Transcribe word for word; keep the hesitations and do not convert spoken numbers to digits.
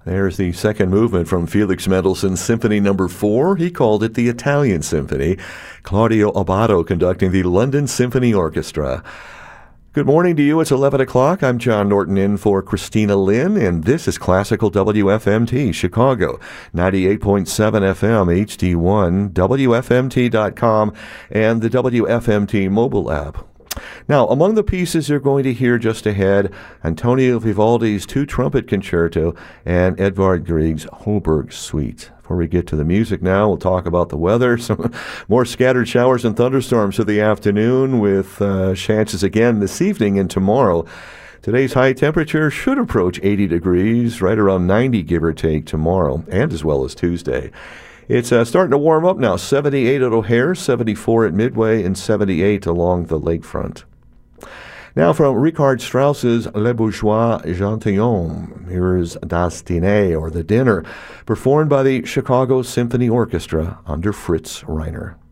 There's the second movement from Felix Mendelssohn's Symphony Number Four. He called it the Italian Symphony. Claudio Abbado conducting the London Symphony Orchestra. Good morning to you. It's eleven o'clock. I'm John Norton in for Christina Lynn, and this is Classical W F M T, Chicago, ninety-eight point seven F M, H D one, W F M T dot com, and the W F M T mobile app. Now, among the pieces you're going to hear just ahead, Antonio Vivaldi's Two-Trumpet Concerto and Edvard Grieg's Holberg Suite. Before we get to the music now, we'll talk about the weather. Some more scattered showers and thunderstorms for the afternoon with uh, chances again this evening and tomorrow. Today's high temperature should approach eighty degrees, right around ninety give or take tomorrow, and as well as Tuesday. It's uh, starting to warm up now, seventy-eight at O'Hare, seventy-four at Midway, and seventy-eight along the lakefront. Now from Richard Strauss's Le Bourgeois Gentilhomme, here is Das Diner, or The Dinner, performed by the Chicago Symphony Orchestra under Fritz Reiner.